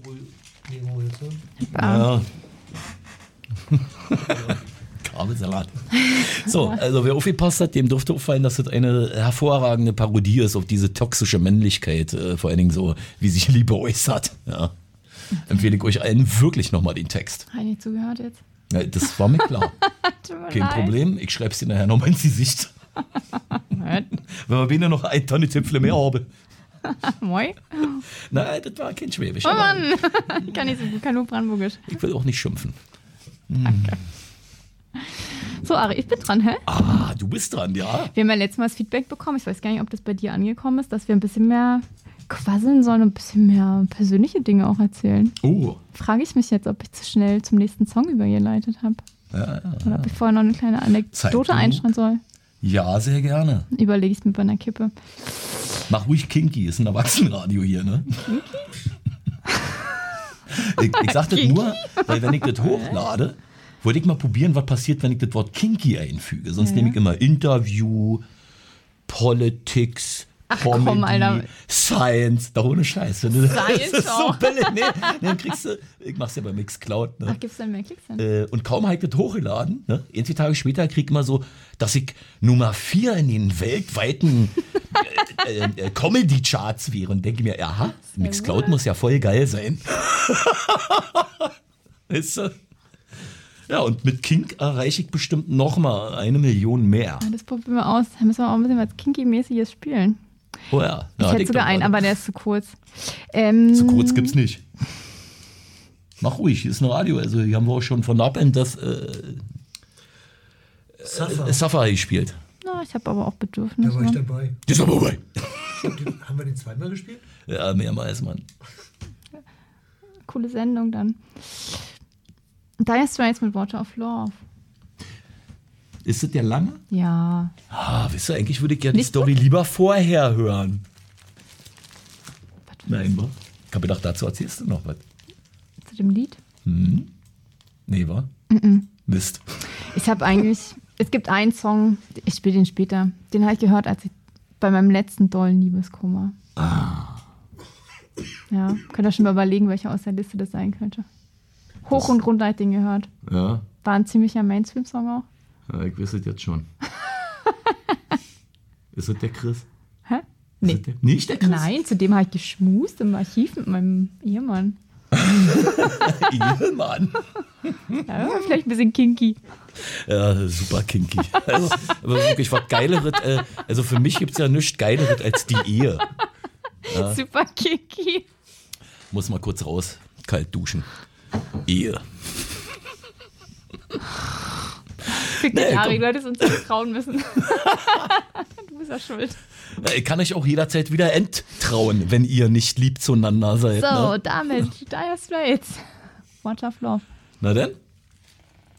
Ja. Kabelsalat. So, also wer aufgepasst hat, dem dürfte auffallen, dass das eine hervorragende Parodie ist auf diese toxische Männlichkeit, vor allen Dingen so, wie sich Liebe äußert. Ja. Empfehle ich euch allen wirklich nochmal den Text. Habe ich nicht zugehört jetzt? Ja, das war mir klar. Kein leid. Problem, ich schreibe es dir nachher nochmal ins Gesicht. Wenn wir wieder noch 1 Tonne Zipfel mehr haben. Moi. Nein, das war kein Schwäbisch. Oh Mann, ich kann nicht so gut, kann nur Brandenburgisch. Ich will auch nicht schimpfen. Danke. So, Ari, ich bin dran, hä? Ah, du bist dran, ja. Wir haben ja letztes Mal das Feedback bekommen, ich weiß gar nicht, ob das bei dir angekommen ist, dass wir ein bisschen mehr quasseln sollen und ein bisschen mehr persönliche Dinge auch erzählen. Oh. Frage ich mich jetzt, ob ich zu schnell zum nächsten Song übergeleitet habe. Ja. Oder ob ich vorher noch eine kleine Anekdote einstreuen soll. Ja, sehr gerne. Überlege ich es mir bei einer Kippe. Mach ruhig Kinky, ist ein Erwachsenenradio hier, ne? Ich sag das nur, weil wenn ich das hochlade, wollte ich mal probieren, was passiert, wenn ich das Wort Kinky einfüge. Sonst nehme ich immer Interview, Politics, Comedy, komm, Alter. Science, da ohne Scheiß. Science das ist so auch. billig. Nee, dann kriegst du, ich mach's ja bei Mixcloud. Ne? Ach, gibt's dann mehr Klicks denn? Und kaum habe ich das hochgeladen, ne? 1, 2 Tage später krieg ich mal so, dass ich Nummer 4 in den weltweiten Comedy-Charts wäre und denke mir, aha, Mixcloud muss ja voll geil sein. Weißt du? Ja, und mit Kink erreiche ich bestimmt nochmal 1 Million mehr. Ja, das probieren wir aus. Da müssen wir auch ein bisschen was Kinky-mäßiges spielen. Oh ja. Ich hätte sogar einen, aber der ist zu kurz. Zu kurz gibt's nicht. Mach ruhig, hier ist ein Radio. Also hier haben wir auch schon von Nabend das Safa gespielt. Na, ich habe aber auch Bedürfnisse. Da war ich dabei. Das ist aber dabei. Haben wir den zweimal gespielt? Ja, mehrmals, Mann. Coole Sendung dann. Dire Straits mit Water of Love. Ist das der lange? Ja. Ah, wisst ihr, eigentlich würde ich ja die Nicht Story lieber vorher hören. Nein, wa? Ich habe gedacht, dazu erzählst du noch was. Zu dem Lied? Nee, wa? Mist. Ich habe eigentlich, es gibt einen Song, ich spiele den später, den habe ich gehört, als ich bei meinem letzten dollen Liebeskummer. Ja, könnt ihr schon mal überlegen, welcher aus der Liste das sein könnte. Hoch und runter habe ich den gehört. Ja, War ein ziemlicher Mainstream-Song auch. ja, ich weiß es jetzt schon. Ist das der Chris? Hä? Ist Nee. das der? Nicht der Chris? Nein, zudem habe ich geschmust im Archiv mit meinem Ehemann. Ehemann. Ja, vielleicht ein bisschen kinky. Ja, super kinky. Also, aber wirklich, was Geileres, also für mich gibt es ja nichts Geileres als die Ehe. Ja. Super kinky. Muss mal kurz raus, kalt duschen. Ehe. Fick dich, Nee, Ari, komm. du hättest uns nicht trauen müssen. Du bist ja schuld. Ich kann euch auch jederzeit wieder enttrauen, wenn ihr nicht lieb zueinander seid. So, Ne? damit Dire Straits. Water of Love. Na denn?